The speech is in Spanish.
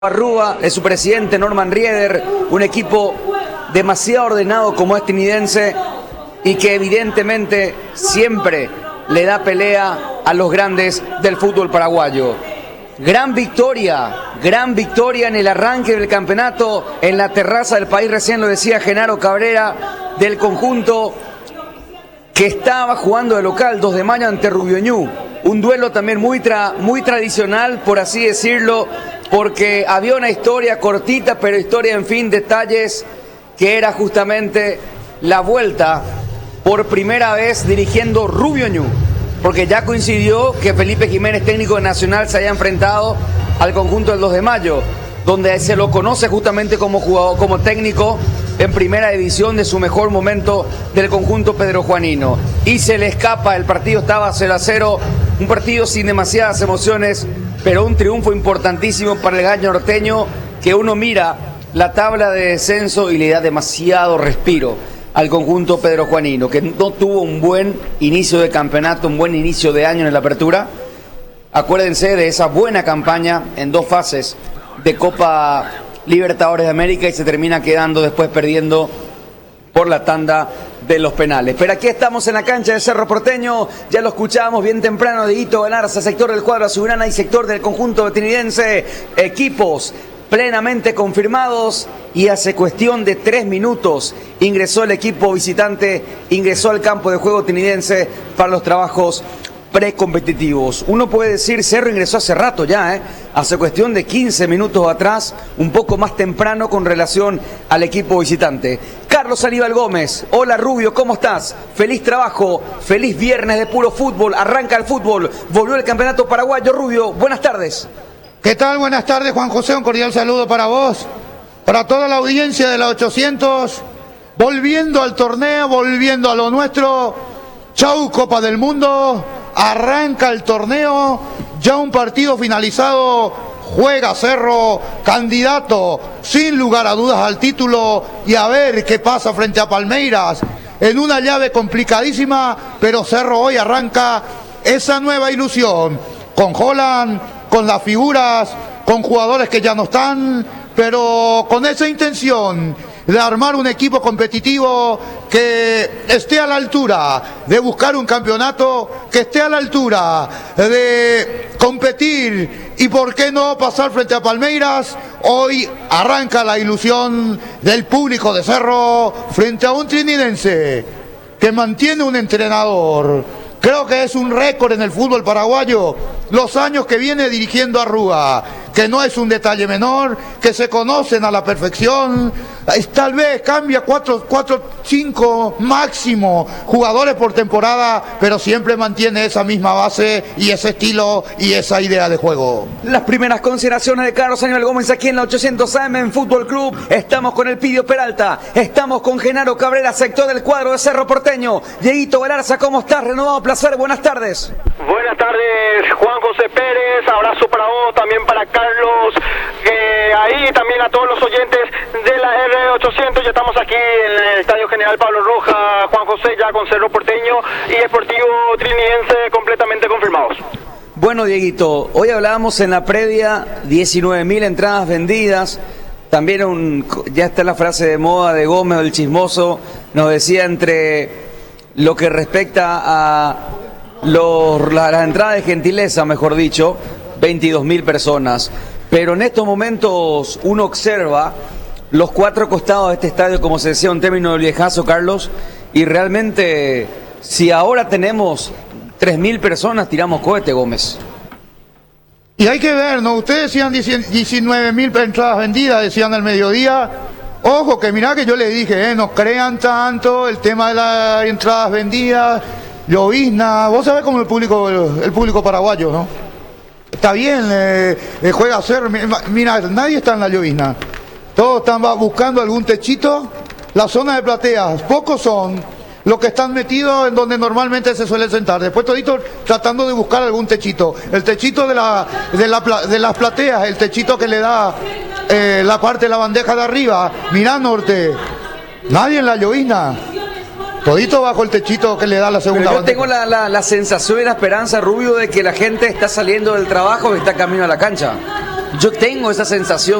Arrúa, de su presidente Norman Rieder, un equipo demasiado ordenado como es Trinidense y que evidentemente siempre le da pelea a los grandes del fútbol paraguayo. Gran victoria en el arranque del campeonato en la terraza del país, recién lo decía Genaro Cabrera, del conjunto que estaba jugando de local 2 de mayo ante Rubioñú. Un duelo también muy tradicional, por así decirlo, porque había una historia cortita, pero historia, en fin, detalles, que era justamente la vuelta por primera vez dirigiendo Rubioñú, porque ya coincidió que Felipe Jiménez, técnico de Nacional, se haya enfrentado al conjunto del 2 de mayo, donde se lo conoce justamente como jugador, como técnico en primera división de su mejor momento del conjunto pedrojuanino. Y se le escapa, el partido estaba 0-0, un partido sin demasiadas emociones, pero un triunfo importantísimo para el gallo norteño, que uno mira la tabla de descenso y le da demasiado respiro al conjunto pedrojuanino, que no tuvo un buen inicio de campeonato, un buen inicio de año en la apertura. Acuérdense de esa buena campaña en 2 fases de Copa Libertadores de América y se termina quedando después perdiendo por la tanda de los penales. Pero aquí estamos en la cancha de Cerro Porteño, ya lo escuchábamos bien temprano de Hito Galarza, sector del cuadro azulgrana y sector del conjunto trinidense, equipos plenamente confirmados, y hace cuestión de 3 minutos ingresó el equipo visitante, ingresó al campo de juego trinidense para los trabajos precompetitivos. Uno puede decir, Cerro ingresó hace rato ya, hace cuestión de 15 minutos atrás, un poco más temprano con relación al equipo visitante. Carlos Aníbal Gómez, hola Rubio, ¿cómo estás? Feliz trabajo, feliz viernes de puro fútbol, arranca el fútbol, volvió el campeonato paraguayo. Rubio, buenas tardes. ¿Qué tal? Buenas tardes, Juan José, un cordial saludo para vos, para toda la audiencia de la 800, volviendo al torneo, volviendo a lo nuestro. Chau Copa del Mundo, arranca el torneo, ya un partido finalizado, juega Cerro, candidato sin lugar a dudas al título, y a ver qué pasa frente a Palmeiras, en una llave complicadísima, pero Cerro hoy arranca esa nueva ilusión, con Holland, con las figuras, con jugadores que ya no están, pero con esa intención de armar un equipo competitivo que esté a la altura de buscar un campeonato, que esté a la altura de competir y por qué no pasar frente a Palmeiras. Hoy arranca la ilusión del público de Cerro frente a un trinidense que mantiene un entrenador. Creo que es un récord en el fútbol paraguayo los años que viene dirigiendo Arrúa, que no es un detalle menor, que se conocen a la perfección. Tal vez cambia 4, 5 máximo jugadores por temporada, pero siempre mantiene esa misma base y ese estilo y esa idea de juego. Las primeras consideraciones de Carlos Aníbal Gómez aquí en la 800 AM en Fútbol Club. Estamos con el Pidio Peralta, estamos con Genaro Cabrera, sector del cuadro de Cerro Porteño. Dieguito Galarza, ¿cómo estás? Renovado placer, buenas tardes. Buenas tardes, Juan José Pérez, abrazo para vos, también para Carlos, ahí también a todos los oyentes de la R800. Ya estamos aquí en el Estadio General Pablo Roja, Juan José, ya con Cerro Porteño y Deportivo Trinidense completamente confirmados. Bueno, Dieguito, hoy hablábamos en la previa, 19.000 entradas vendidas. También ya está la frase de moda de Gómez, el chismoso, nos decía entre lo que respecta a las entradas de gentileza, mejor dicho, 22.000 personas. Pero en estos momentos uno observa los 4 costados de este estadio, como se decía, un término del viejazo, Carlos, y realmente, si ahora tenemos 3.000 personas, tiramos cohete, Gómez. Y hay que ver, ¿no? Ustedes decían 19.000 entradas vendidas, decían al mediodía. Ojo, que mirá que yo les dije, no crean tanto el tema de las entradas vendidas, llovizna. Vos sabés cómo el público paraguayo, ¿no? Está bien, juega a ser. Mira, nadie está en la llovizna. Todos están buscando algún techito. La zona de plateas, pocos son los que están metidos en donde normalmente se suelen sentar. Después toditos tratando de buscar algún techito. El techito de las plateas, el techito que le da la parte de la bandeja de arriba. Mirá, Norte, nadie en la llovizna. Todito bajo el techito que le da la segunda bandeja. Yo bandeja. tengo la sensación y la esperanza, Rubio, de que la gente está saliendo del trabajo y está camino a la cancha. yo tengo esa sensación